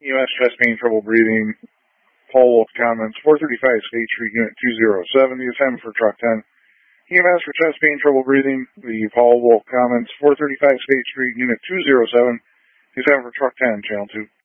EMS chest pain, trouble breathing. Paul Wolf comments, 435 State Street, Unit 207. The assignment for Truck 10. EMS for chest pain, trouble breathing. The Paul Wolf comments, 435 State Street, Unit 207. The assignment for Truck 10, Channel 2.